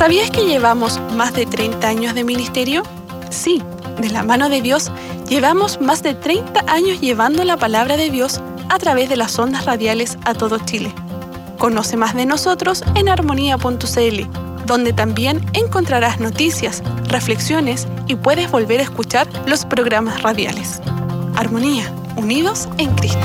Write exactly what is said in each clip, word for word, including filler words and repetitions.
¿Sabías que llevamos más de treinta años de ministerio? Sí, de la mano de Dios, llevamos más de treinta años llevando la palabra de Dios a través de las ondas radiales a todo Chile. Conoce más de nosotros en armonía punto c l, donde también encontrarás noticias, reflexiones y puedes volver a escuchar los programas radiales. Armonía, unidos en Cristo.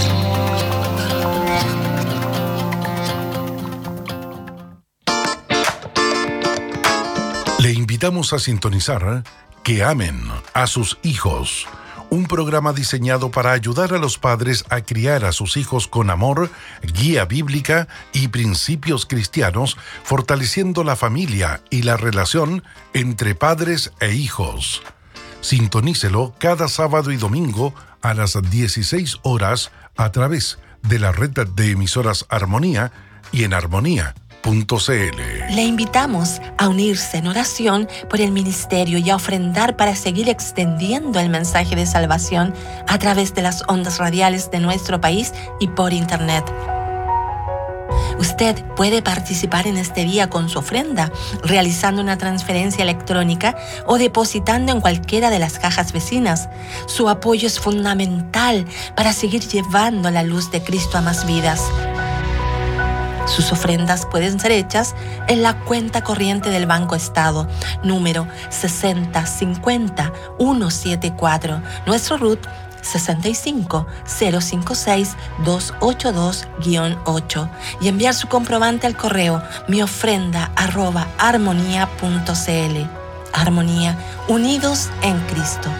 Le invitamos a sintonizar Que amen a sus hijos, un programa diseñado para ayudar a los padres a criar a sus hijos con amor, guía bíblica y principios cristianos, fortaleciendo la familia y la relación entre padres e hijos. Sintonícelo cada sábado y domingo a las dieciséis horas a través de la red de emisoras Armonía y en armonía punto c l. Le invitamos a unirse en oración por el ministerio y a ofrendar para seguir extendiendo el mensaje de salvación a través de las ondas radiales de nuestro país y por internet. Usted puede participar en este día con su ofrenda, realizando una transferencia electrónica o depositando en cualquiera de las cajas vecinas. Su apoyo es fundamental para seguir llevando la luz de Cristo a más vidas. Sus ofrendas pueden ser hechas en la cuenta corriente del Banco Estado, número sesenta cincuenta ciento setenta y cuatro, nuestro R U T sesenta y cinco cero cincuenta y seis doscientos ochenta y dos guion ocho, y enviar su comprobante al correo miofrenda arroba armonía punto c l. Armonía, unidos en Cristo.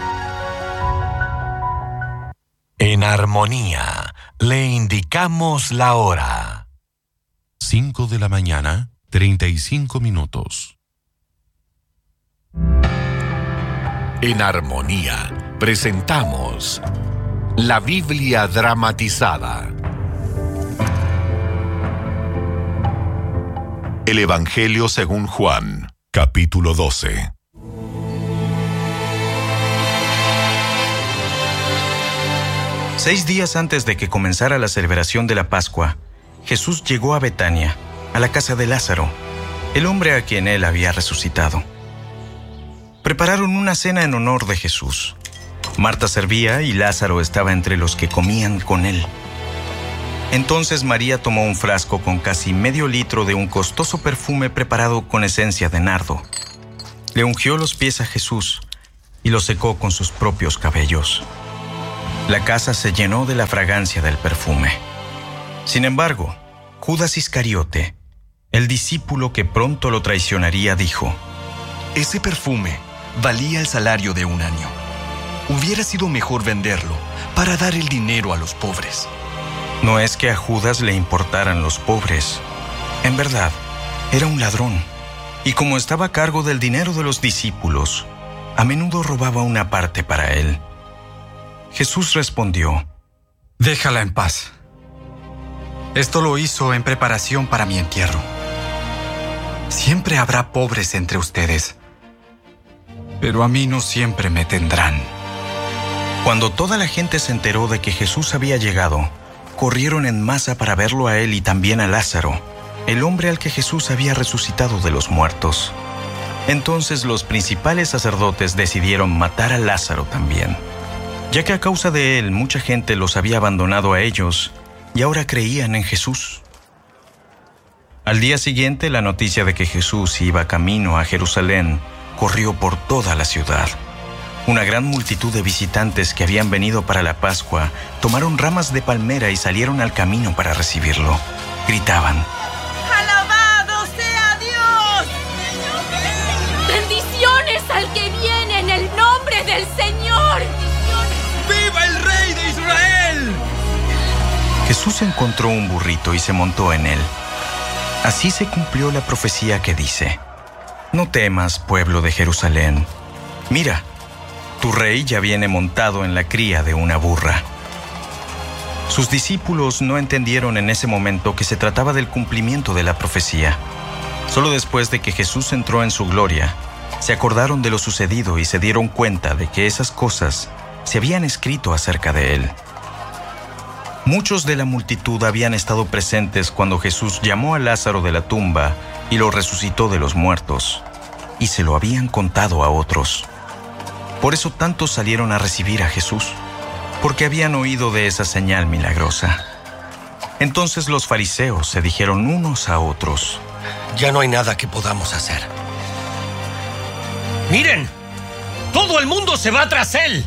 En Armonía le indicamos la hora. cinco de la mañana, treinta y cinco minutos. En Armonía presentamos la Biblia dramatizada. El Evangelio según Juan, capítulo doce. Seis días antes de que comenzara la celebración de la Pascua, Jesús llegó a Betania, a la casa de Lázaro, el hombre a quien él había resucitado. Prepararon una cena en honor de Jesús. Marta servía y Lázaro estaba entre los que comían con él. Entonces María tomó un frasco con casi medio litro de un costoso perfume preparado con esencia de nardo. Le ungió los pies a Jesús y los secó con sus propios cabellos. La casa se llenó de la fragancia del perfume. Sin embargo, Judas Iscariote, el discípulo que pronto lo traicionaría, dijo: Ese perfume valía el salario de un año. Hubiera sido mejor venderlo para dar el dinero a los pobres. No es que a Judas le importaran los pobres. En verdad, era un ladrón, y como estaba a cargo del dinero de los discípulos, a menudo robaba una parte para él. Jesús respondió: Déjala en paz. Esto lo hizo en preparación para mi entierro. Siempre habrá pobres entre ustedes, pero a mí no siempre me tendrán. Cuando toda la gente se enteró de que Jesús había llegado, corrieron en masa para verlo a él y también a Lázaro, el hombre al que Jesús había resucitado de los muertos. Entonces los principales sacerdotes decidieron matar a Lázaro también, ya que a causa de él mucha gente los había abandonado a ellos y ahora creían en Jesús. Al día siguiente, la noticia de que Jesús iba camino a Jerusalén corrió por toda la ciudad. Una gran multitud de visitantes que habían venido para la Pascua tomaron ramas de palmera y salieron al camino para recibirlo. Gritaban: ¡Alabado sea Dios! ¡Bendiciones al que viene en el nombre del Señor! ¡Viva el Rey de Israel! Jesús encontró un burrito y se montó en él. Así se cumplió la profecía que dice: No temas, pueblo de Jerusalén. Mira, tu rey ya viene montado en la cría de una burra. Sus discípulos no entendieron en ese momento que se trataba del cumplimiento de la profecía. Solo después de que Jesús entró en su gloria, se acordaron de lo sucedido y se dieron cuenta de que esas cosas se habían escrito acerca de él. Muchos de la multitud habían estado presentes cuando Jesús llamó a Lázaro de la tumba y lo resucitó de los muertos. y se lo habían contado a otros. Por eso tantos salieron a recibir a Jesús, porque habían oído de esa señal milagrosa. Entonces los fariseos se dijeron unos a otros: ya no hay nada que podamos hacer. ¡Miren! ¡Todo el mundo se va tras él!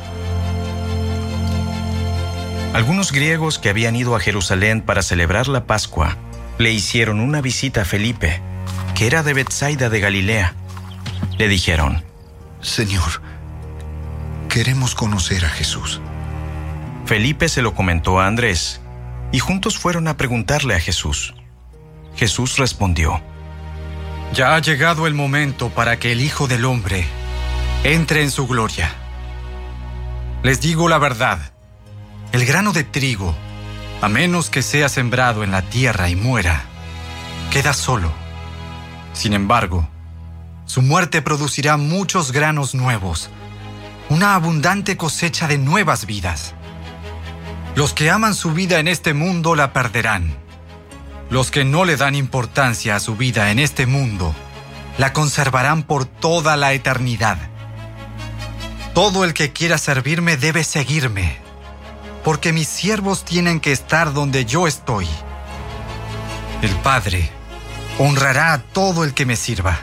Algunos griegos que habían ido a Jerusalén para celebrar la Pascua le hicieron una visita a Felipe, que era de Betsaida de Galilea. Le dijeron: Señor, queremos conocer a Jesús. Felipe se lo comentó a Andrés, y juntos fueron a preguntarle a Jesús. Jesús respondió: Ya ha llegado el momento para que el Hijo del Hombre entre en su gloria. Les digo la verdad, el grano de trigo, a menos que sea sembrado en la tierra y muera, queda solo. Sin embargo, su muerte producirá muchos granos nuevos, una abundante cosecha de nuevas vidas. Los que aman su vida en este mundo la perderán. Los que no le dan importancia a su vida en este mundo la conservarán por toda la eternidad. Todo el que quiera servirme debe seguirme, porque mis siervos tienen que estar donde yo estoy. El Padre honrará a todo el que me sirva.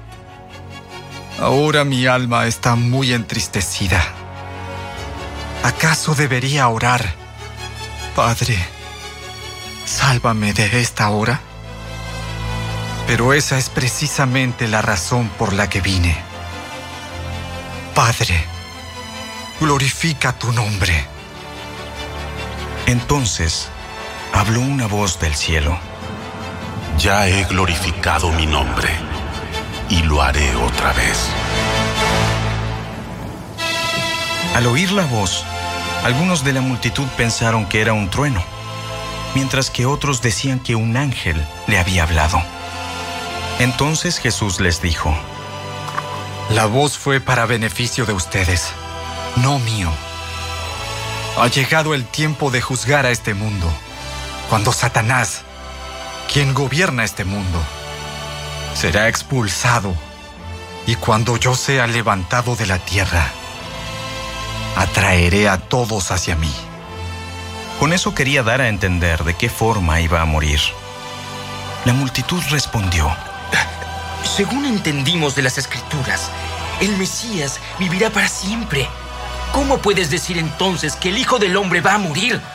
Ahora mi alma está muy entristecida. ¿Acaso debería orar: Padre, sálvame de esta hora? Pero esa es precisamente la razón por la que vine. Padre, glorifica tu nombre. Entonces habló una voz del cielo: Ya he glorificado mi nombre, y lo haré otra vez. Al oír la voz, algunos de la multitud pensaron que era un trueno, mientras que otros decían que un ángel le había hablado. Entonces Jesús les dijo: La voz fue para beneficio de ustedes, no mío. Ha llegado el tiempo de juzgar a este mundo, cuando Satanás, quien gobierna este mundo, será expulsado, y cuando yo sea levantado de la tierra, atraeré a todos hacia mí. Con eso quería dar a entender de qué forma iba a morir. La multitud respondió: Según entendimos de las Escrituras, el Mesías vivirá para siempre. ¿Cómo puedes decir entonces que el Hijo del Hombre va a morir?